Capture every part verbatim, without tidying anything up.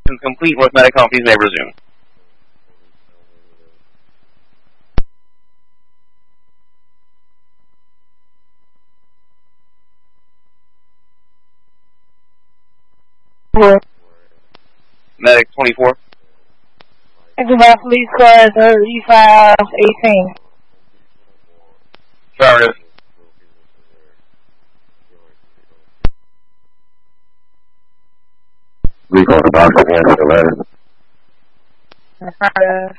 evaluation is complete. North Medic companies may resume. Medic twenty-four. Goodbye, police car thirty-five eighteen. Affirmative. Rico on the box again for the letter. Affirmative.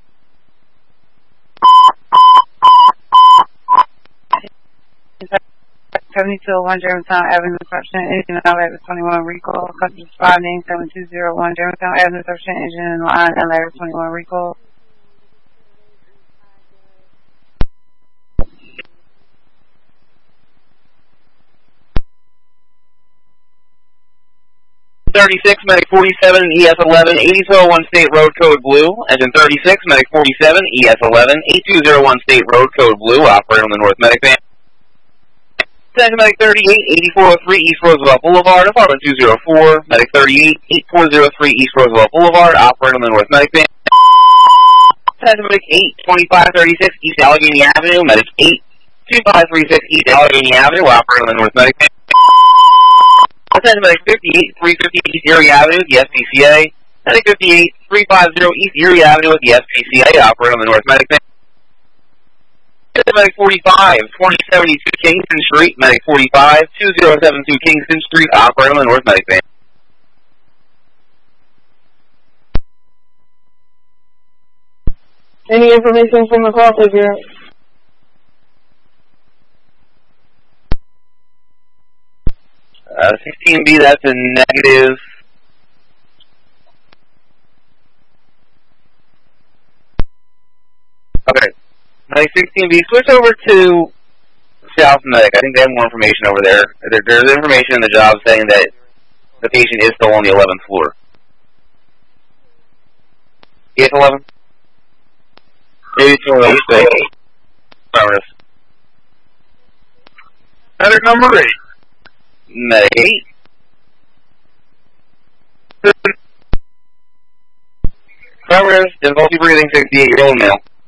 seventy-two one Germantown Avenue, Construction Engine, L A twenty-one recall. Customer responding, seven two zero one Germantown Avenue, Construction Engine, line L A twenty-one recall. thirty-six, Medic forty-seven, E S eleven, eighty-two oh one State Road Code Blue. Engine thirty-six, Medic forty-seven, E S eleven, eighty-two oh one State Road Code Blue. Operator on the North Medic van. Engine Medic thirty-eight, eighty-four oh three East Roosevelt Boulevard, apartment two oh four. Medic thirty-eight, eighty-four oh three East Roosevelt Boulevard. Operator on the North Medic van. Engine Medic eight, twenty-five thirty-six East Allegheny Avenue. Medic eight, twenty-five thirty-six East Allegheny Avenue. Operator on the North Medic van. Attention Medic fifty-eight, three fifty East Erie Avenue, the S P C A. Medic fifty-eight, three fifty East Erie Avenue with the S P C A. Operator on the North Medic van. Medic forty-five, twenty seventy-two Kingston Street. Medic forty-five, two oh seven two Kingston Street. Operator on the North Medic van. Any information from the call figure? Uh, sixteen B, that's a negative. Okay. Medic sixteen B, switch over to South Medic. I think they have more information over there. there. There's information in the job saying that the patient is still on the eleventh floor. E S eleven? eighty-two oh six. Affirmative. Medic number eight. Medic eight. Affirmative. Difficulty breathing, sixty-eight-year-old male.